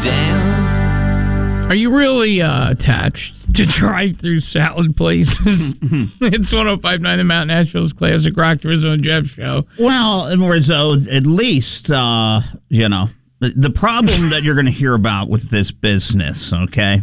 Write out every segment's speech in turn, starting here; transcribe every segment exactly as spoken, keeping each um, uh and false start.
down. Are you really uh, attached to drive-through salad places? It's one oh five point nine The Mountain, Nashville's classic rock, Rizzo and Jeff show. Well, Rizzo, at least, uh, you know, the, the problem that you're going to hear about with this business, okay?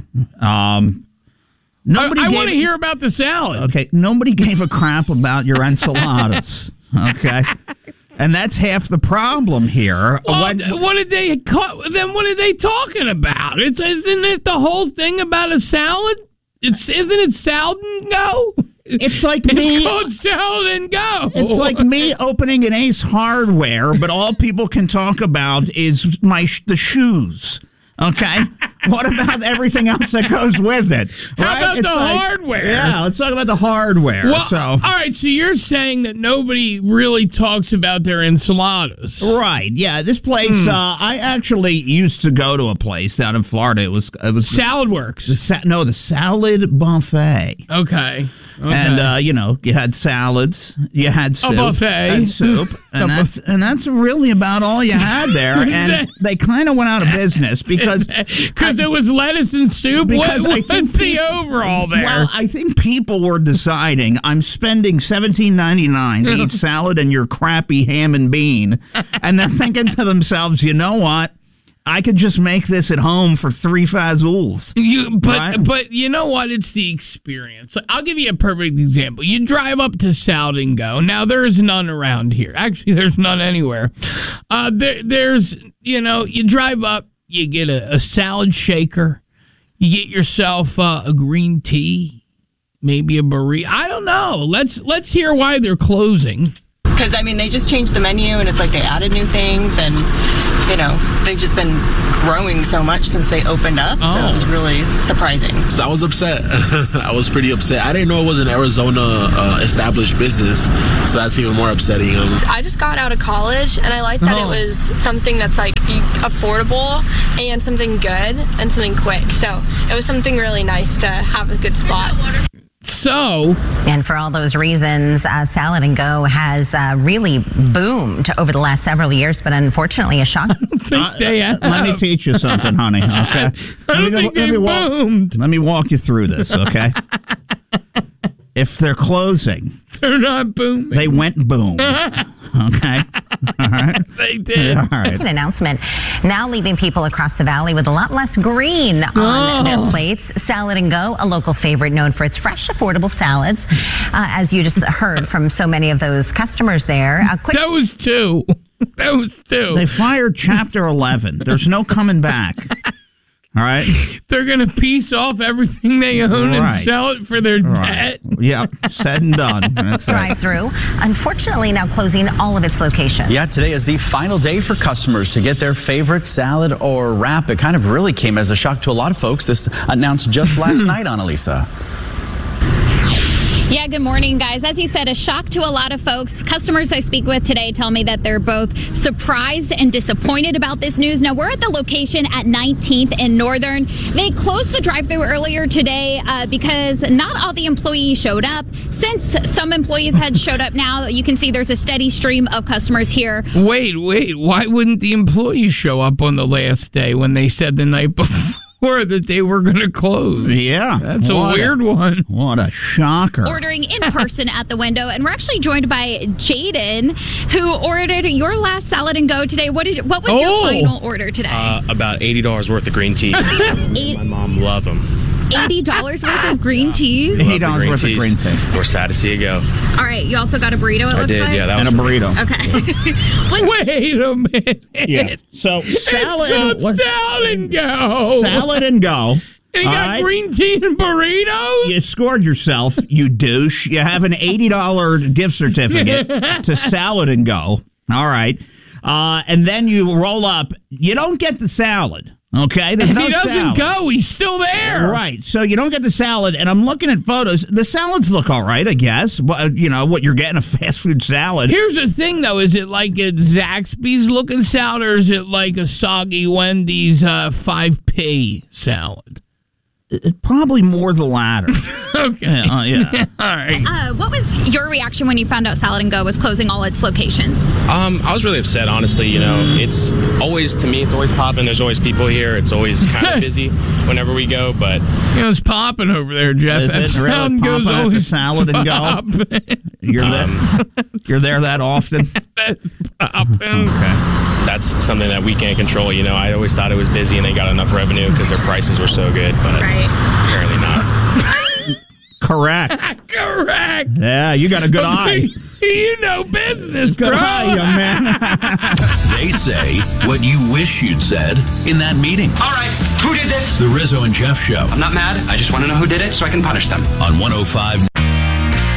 Um, nobody I, I gave, want to hear about the salad. Okay, nobody gave a crap about your enchiladas, okay? And that's half the problem here. Well, When- what did they call, then? What are they talking about? It's isn't it the whole thing about a salad? It's isn't it salad and go? It's like It's me. called salad and go. It's like me opening an Ace Hardware, but all people can talk about is my sh- the shoes. Okay, what about everything else that goes with it? How right? about It's the like- hardware? Yeah, let's talk about the hardware. Well, so, all right. So you're saying that nobody really talks about their enchiladas, right? Yeah, this place. Hmm. Uh, I actually used to go to a place down in Florida. It was it was Salad Works. the sa- no the salad buffet. Okay. Okay. And uh, you know, you had salads, you had soup, buffet. and soup, and that's and that's really about all you had there. And they kind of went out of business because Because it was lettuce and soup. Because what, I what's think the people- overall there? Well, I think people were deciding I'm spending seventeen ninety-nine to eat salad and your crappy ham and bean, and they're thinking to themselves, you know what? I could just make this at home for three fazools. You, but Right. but you know what? It's the experience. I'll give you a perfect example. You drive up to Salad and Go. Now there's none around here. Actually, there's none anywhere. Uh, there, there's you know you drive up, you get a, a salad shaker, you get yourself uh, a green tea, maybe a burrito. I don't know. Let's let's hear why they're closing. Because, I mean, they just changed the menu, and it's like they added new things, and, you know, they've just been growing so much since they opened up, so Oh. it was really surprising. So I was upset. I was pretty upset. I didn't know it was an Arizona uh, established business, so that's even more upsetting. Um, I just got out of college, and I like that Oh. it was something that's like e- affordable and something good and something quick. So it was something really nice to have a good spot. So And for all those reasons, uh, Salad and Go has uh, really boomed over the last several years, but unfortunately a shock. I think they have. Let me teach you something, honey. Okay. I Let me don't go- think let they me walk- boomed. Let me walk you through this, okay? If they're closing, They're not booming. they went boom. Okay? All right? They did. All right. An announcement now leaving people across the valley with a lot less green on Oh. their plates. Salad and Go, a local favorite known for its fresh, affordable salads. Uh, as you just heard from so many of those customers there. A quick That was two. That was two. They fired Chapter eleven. There's no coming back. All right? They're going to piece off everything they own and Right. sell it for their Right. debt. Yeah, said and done. That's it. drive-through, unfortunately now closing all of its locations. Yeah, today is the final day for customers to get their favorite salad or wrap. It kind of really came as a shock to a lot of folks. This announced just last night, Annalisa. Yeah, good morning, guys. As you said, a shock to a lot of folks. Customers I speak with today tell me that they're both surprised and disappointed about this news. Now, we're at the location at nineteenth and Northern. They closed the drive-thru earlier today uh, because not all the employees showed up. Since some employees had showed up now, you can see there's a steady stream of customers here. Wait, wait. Why wouldn't the employees show up on the last day when they said the night before that they were going to close? Yeah. That's a What weird one. What a shocker. Ordering in person at the window, and we're actually joined by Jaden, who ordered your last Salad and Go today. What did? What was Oh. your final order today? Uh, about eighty dollars worth of green tea. Eight- My mom love them. eighty dollars worth of green teas. Eight dollars worth of green tea. We're sad to see you go. All right, you also got a burrito, it I looks did, like? yeah. That And was a for me. burrito. Okay. What- Wait a minute. Yeah. So salad, It's called what- Salad and Go. salad and go. And you All got right? green tea and burritos? You scored yourself, you douche. You have an eighty dollars gift certificate to Salad and Go. All right. Uh, and then you roll up. You don't get the salad. Okay? There's And no he doesn't salad. go. He's still there. Right. So you don't get the salad. And I'm looking at photos. The salads look all right, I guess. But, you know, what you're getting, a fast food salad. Here's the thing, though. Is it like a Zaxby's looking salad, or is it like a soggy Wendy's uh, five P salad? It, probably more the latter. Okay. Yeah, uh, yeah. All right. Uh, what was your reaction when you found out Salad and Go was closing all its locations? Um, I was really upset, honestly. You know, it's always, to me, it's always popping. There's always people here. It's always kind of busy whenever we go, but... You know, it's popping over there, Jeff. Is That it really sound goes popping at the always Salad and Go? popping. You're there. Um, You're there that often. That's popping. Okay. That's something that we can't control. You know, I always thought it was busy and they got enough revenue because their prices were so good, but apparently not. Correct. Correct. Yeah, you got a good eye. You know business, Good bro. eye, young man. They say what you wish you'd said in that meeting. All right, who did this? The Rizzo and Jeff Show I'm not mad. I just want to know who did it so I can punish them. on one oh five